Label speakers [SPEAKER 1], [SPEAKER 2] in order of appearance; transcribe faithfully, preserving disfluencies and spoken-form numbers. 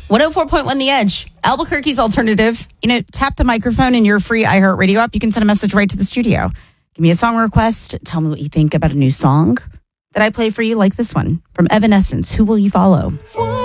[SPEAKER 1] one oh four point one The Edge, Albuquerque's alternative. You know, tap the microphone in your free iHeartRadio app. You can send a message right to the studio. Give me a song request. Tell me what you think about a new song that I play for you, like this one from Evanescence. Who Will You Follow?